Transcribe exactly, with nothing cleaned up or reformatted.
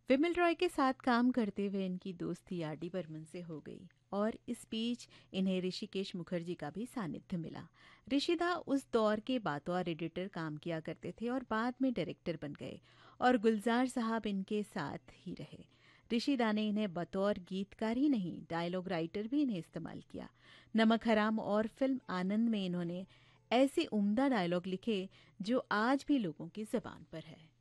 विमल रॉय के साथ काम करते हुए इनकी दोस्ती आर डी बर्मन से हो गई और इस बीच इन्हें ऋषिकेश मुखर्जी का भी सानिध्य मिला। ऋषिदा उस दौर के बतौर एडिटर काम किया करते थे और बाद में डायरेक्टर बन गए और गुलजार साहब इनके साथ ही रहे। ऋषिदा ने इन्हें बतौर गीतकार ही नहीं डायलॉग राइटर भी इन्हें इस्तेमाल किया। नमक हराम और फिल्म आनंद में इन्होंने ऐसे उम्दा डायलॉग लिखे जो आज भी लोगों की जबान पर है।